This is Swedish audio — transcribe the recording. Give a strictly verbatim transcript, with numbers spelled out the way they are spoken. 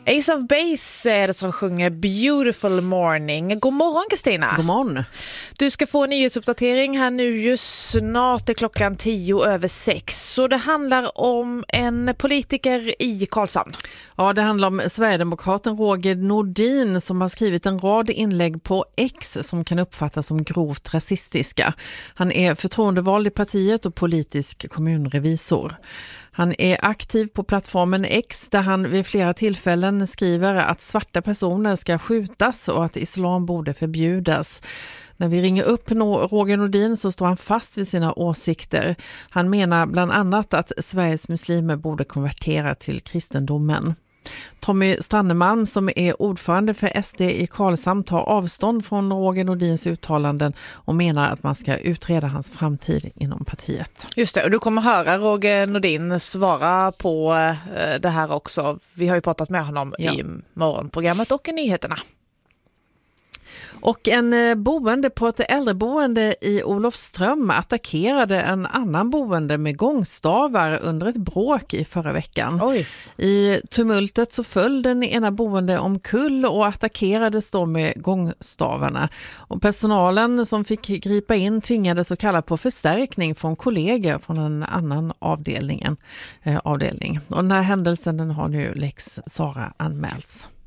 Ace of Base är det som sjunger Beautiful Morning. God morgon Kristina. God morgon. Du ska få en nyhetsuppdatering här nu just snart är klockan tio över sex. Så det handlar om en politiker i Karlshamn. Ja, det handlar om Sverigedemokraten Roger Nordin som har skrivit en rad inlägg på X som kan uppfattas som grovt rasistiska. Han är förtroendevald i partiet och politisk kommunrevisor. Han är aktiv på plattformen X där han vid flera tillfällen skriver att svarta personer ska skjutas och att islam borde förbjudas. När vi ringer upp Roger Nordin så står han fast vid sina åsikter. Han menar bland annat att Sveriges muslimer borde konvertera till kristendomen. Tommy Strannemalm som är ordförande för S D i Karlshamn tar avstånd från Roger Nordins uttalanden och menar att man ska utreda hans framtid inom partiet. Just det, och du kommer höra Roger Nordin svara på det här också. Vi har ju pratat med honom ja. i morgonprogrammet och i nyheterna. Och en boende på ett äldreboende i Olofström attackerade en annan boende med gångstavar under ett bråk i förra veckan. Oj. I tumultet så föll den ena boende omkull och attackerades då med gångstavarna. Och personalen som fick gripa in tvingades att kalla på förstärkning från kollegor från en annan avdelningen, eh, avdelning. Och den här händelsen den har nu Lex Sara anmälts.